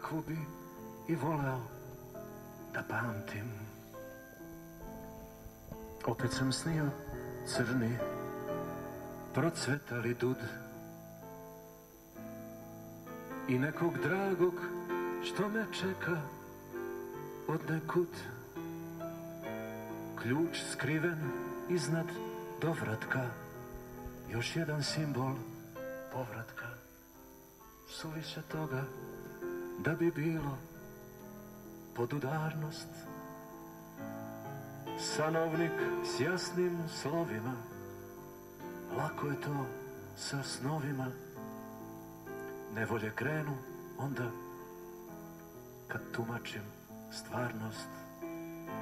kakvu bi i voleo da pamtim. Opet sam snio crni, procvetali dud i nekog dragog što me čeka od nekud. Ključ skriven iznad dovratka, još jedan simbol povratka. Suviše toga da bi bilo podudarnost. Sanovnik s jasnim slovima, lako je to sa snovima. Nevolje krenu onda kad tumačim stvarnost.